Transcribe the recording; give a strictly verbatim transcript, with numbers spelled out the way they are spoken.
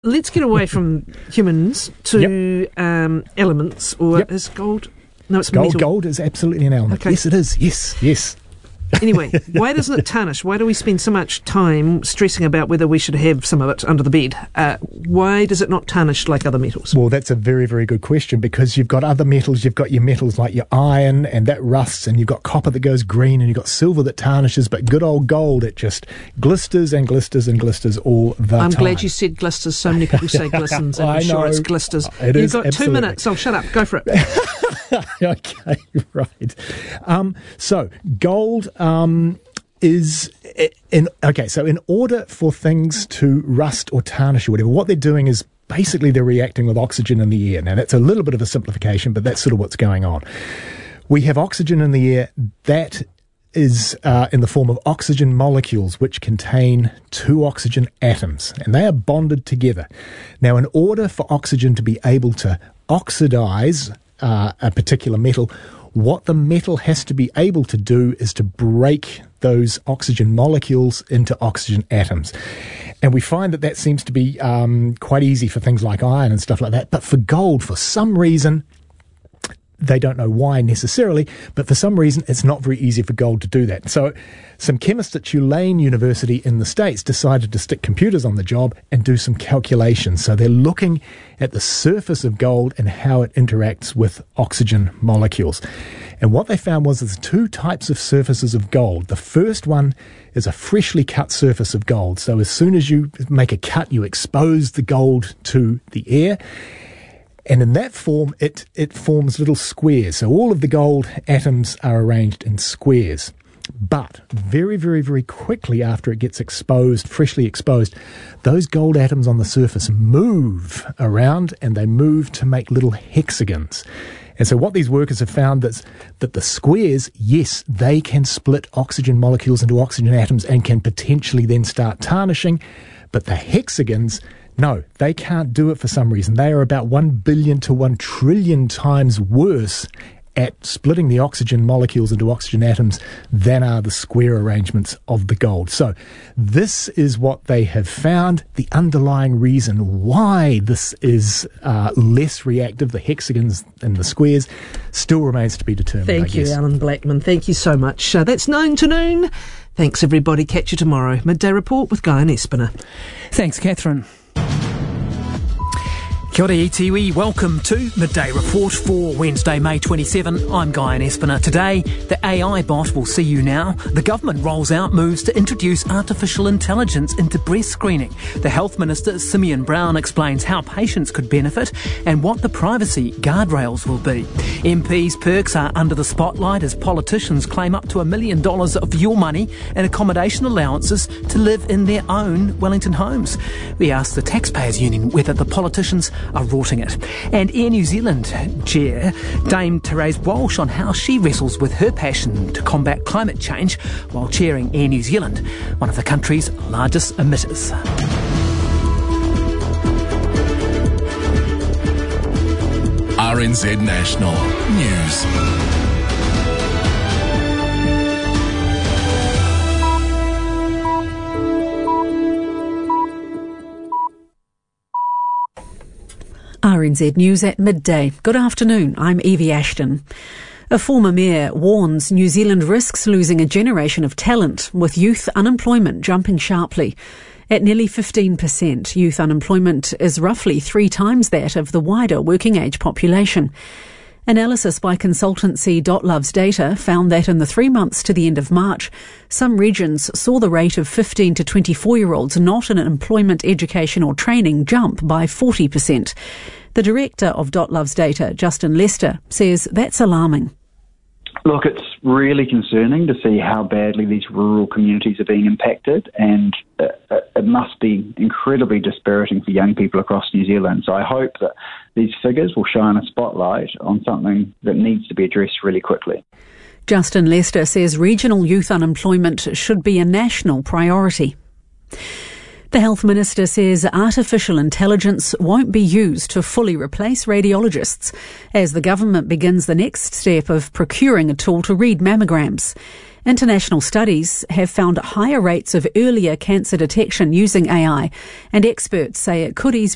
let's get away from humans to yep. um, elements, or yep. is gold... No, it's gold. metal. Gold is absolutely an element. Okay. Yes, it is. Yes, yes. Anyway, why doesn't it tarnish? Why do we spend so much time stressing about whether we should have some of it under the bed? Uh, why does it not tarnish like other metals? Well, that's a very, very good question, because you've got other metals. You've got your metals like your iron, and that rusts, and you've got copper that goes green, and you've got silver that tarnishes, but good old gold, it just glisters and glisters and glisters all the I'm time. I'm glad you said glisters. So many people say glistens, and I'm sure it's glisters. It You've is, got absolutely. two minutes. I'll shut up. Go for it. Okay, right. Um, so, gold... Um, is in okay so in order for things to rust or tarnish or whatever, what they're doing is basically they're reacting with oxygen in the air. Now that's a little bit of a simplification, but that's sort of what's going on. We have oxygen in the air that is uh, in the form of oxygen molecules, which contain two oxygen atoms, and they are bonded together. Now, in order for oxygen to be able to oxidize uh, a particular metal, what the metal has to be able to do is to break those oxygen molecules into oxygen atoms. And we find that that seems to be um, quite easy for things like iron and stuff like that. But for gold, for some reason, they don't know why necessarily, but for some reason it's not very easy for gold to do that. So some chemists at Tulane University in the States decided to stick computers on the job and do some calculations. So they're looking at the surface of gold and how it interacts with oxygen molecules. And what they found was there's two types of surfaces of gold. The first one is a freshly cut surface of gold. So as soon as you make a cut, you expose the gold to the air. And in that form, it, it forms little squares. So all of the gold atoms are arranged in squares. But very, very, very quickly after it gets exposed, freshly exposed, those gold atoms on the surface move around, and they move to make little hexagons. And so what these workers have found is that the squares, yes, they can split oxygen molecules into oxygen atoms and can potentially then start tarnishing, but the hexagons, no, they can't do it for some reason. They are about one billion to one trillion times worse at splitting the oxygen molecules into oxygen atoms than are the square arrangements of the gold. So this is what they have found. The underlying reason why this is uh, less reactive, the hexagons and the squares, still remains to be determined. Thank I you, guess. Alan Blackman. Thank you so much. Uh, that's nine to noon. Thanks, everybody. Catch you tomorrow. Midday Report with Guy and Espiner. Thanks, Catherine. Kia ora iwi, welcome to Midday Report for Wednesday, May twenty-seventh. I'm Guy and Espiner. Today, the A I bot will see you now. The government rolls out moves to introduce artificial intelligence into breast screening. The Health Minister, Simeon Brown, explains how patients could benefit and what the privacy guardrails will be. M Ps' perks are under the spotlight as politicians claim up to a million dollars of your money and accommodation allowances to live in their own Wellington homes. We asked the Taxpayers Union whether the politicians are rorting it. And Air New Zealand chair Dame Therese Walsh on how she wrestles with her passion to combat climate change while chairing Air New Zealand, one of the country's largest emitters. R N Z National News. R N Z News at midday. Good afternoon, I'm Evie Ashton. A former mayor warns New Zealand risks losing a generation of talent, with youth unemployment jumping sharply. At nearly fifteen percent, youth unemployment is roughly three times that of the wider working age population. Analysis by consultancy Dotlove's Data found that in the three months to the end of March, some regions saw the rate of fifteen to twenty-four-year-olds not in employment, education or training jump by forty percent. The director of Dotlove's Data, Justin Lester, says that's alarming. Look, it's really concerning to see how badly these rural communities are being impacted, and it must be incredibly dispiriting for young people across New Zealand. So I hope that these figures will shine a spotlight on something that needs to be addressed really quickly. Justin Lester says regional youth unemployment should be a national priority. The Health Minister says artificial intelligence won't be used to fully replace radiologists as the government begins the next step of procuring a tool to read mammograms. International studies have found higher rates of earlier cancer detection using A I, and experts say it could ease